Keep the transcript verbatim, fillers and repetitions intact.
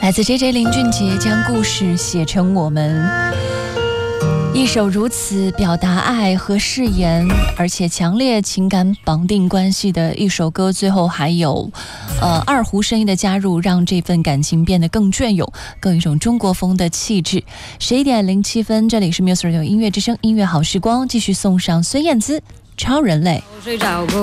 来自 J J 林俊杰将故事写成我们，一首如此表达爱和誓言，而且强烈情感绑定关系的一首歌，最后还有呃二胡声音的加入，让这份感情变得更隽永，更有一种中国风的气质。十一点零七分，这里是 Music Radio 音乐之声音乐好时光，继续送上孙燕姿《超人类》。